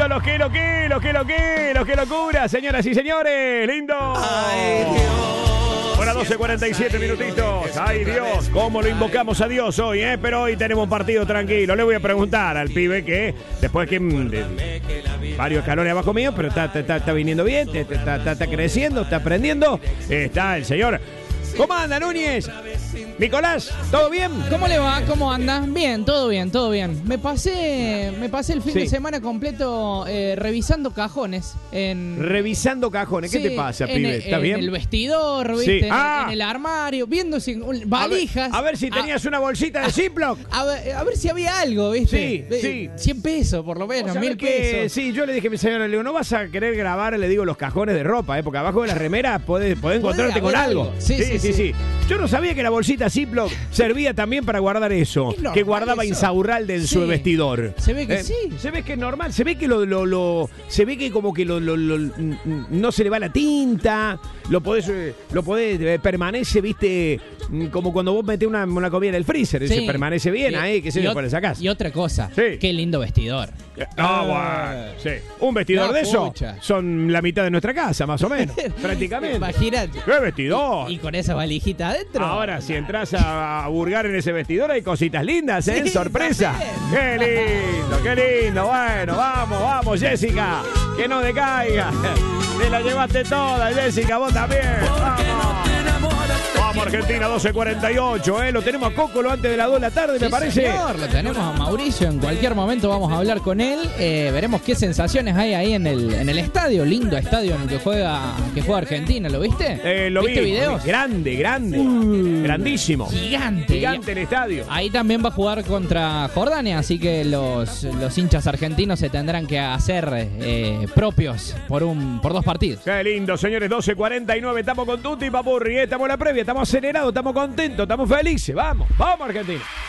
lindo, los kilos, qué locura, señoras y señores, lindo. Ay, Dios. Hora 12:47 minutitos. Ay, Dios, cómo lo invocamos a Dios hoy, ¿eh? Pero hoy tenemos un partido tranquilo. Le voy a preguntar al pibe que después que varios escalones abajo mío, pero está viniendo bien, está creciendo, está aprendiendo. Está el señor. ¿Cómo anda, Núñez? Nicolás, ¿todo bien? ¿Cómo le va? ¿Cómo anda? Bien, todo bien, todo bien. Me pasé el fin de semana completo revisando cajones. Revisando cajones, ¿qué te pasa, pibe? ¿Está bien? En el vestidor, ¿viste? Sí. En el armario, viendo valijas. A ver si tenías una bolsita de Ziploc. A ver si había algo, ¿viste? Sí. 100 pesos, por lo menos, 1000 pesos. Sí, yo le dije a mi señora, le digo, no vas a querer grabar, le digo, los cajones de ropa, porque abajo de la remera podés encontrarte con algo. Sí. Yo no sabía que la bolsita Ziploc servía también para guardar eso, que guardaba Insaurralde en su vestidor. Se ve que sí. Se ve que es normal, se ve que se ve que como que no se le va la tinta, lo podés permanece, viste, como cuando vos metés una comida en el freezer, se permanece bien ahí, que se le pone sacás. Y otra cosa, Sí. qué lindo vestidor. Bueno, sí. Un vestidor de eso son la mitad de nuestra casa, más o menos, prácticamente. Imagínate. ¡Qué vestidor! Y con esa valijita adentro. Ahora, si entras a burgar en ese vestidor, hay cositas lindas, ¿eh? Sí, ¡Sorpresa! ¡Qué lindo! Bueno, vamos, Jessica. Que no decaiga. Te la llevaste toda, Jessica, vos también. Vamos, Argentina, 12:48, ¿eh? Lo tenemos a Cócolo antes de las 2 de la tarde, me parece. Señor, lo tenemos a Mauricio. En cualquier momento vamos a hablar con él. Veremos qué sensaciones hay ahí en el estadio. Lindo estadio en el que juega Argentina, ¿lo viste? Lo ¿Viste vi. videos? Grande. Grandísimo. Gigante El estadio. Ahí también va a jugar contra Jordania, así que los hinchas argentinos se tendrán que hacer propios por 2 partidos. Qué lindo, señores, 12:49, estamos con Tuti y Papurri, estamos en la previa, estamos acelerados, estamos contentos, estamos felices, vamos Argentina.